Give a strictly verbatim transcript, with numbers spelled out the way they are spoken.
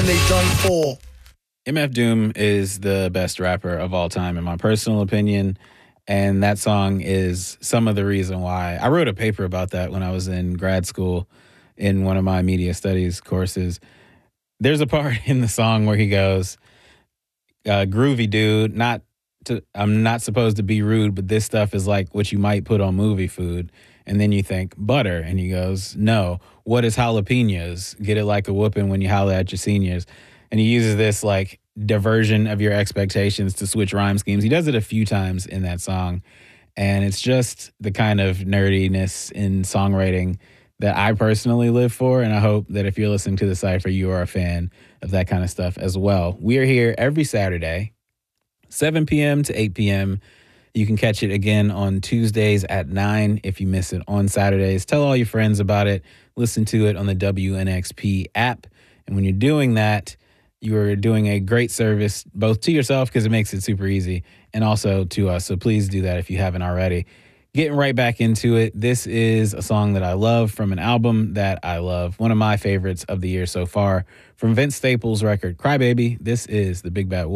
man they done for. M F Doom is the best rapper of all time, in my personal opinion. And that song is some of the reason why I wrote a paper about that when I was in grad school in one of my media studies courses. There's a part in the song where he goes, uh, groovy dude, not to, I'm not supposed to be rude, but this stuff is like what you might put on movie food. And then you think butter. And he goes, no, what is jalapenos? Get it like a whooping when you holler at your seniors. And he uses this like diversion of your expectations to switch rhyme schemes. He does it a few times in that song. And it's just the kind of nerdiness in songwriting that I personally live for. And I hope that if you're listening to the Cypher, you are a fan of that kind of stuff as well. We are here every Saturday, seven p.m. to eight p.m. You can catch it again on Tuesdays at nine if you miss it on Saturdays. Tell all your friends about it. Listen to it on the W N X P app. And when you're doing that, you are doing a great service both to yourself because it makes it super easy and also to us. So please do that if you haven't already. Getting right back into it. This is a song that I love from an album that I love. One of my favorites of the year so far from Vince Staples' record, Crybaby. This is The Big Bad Wolf.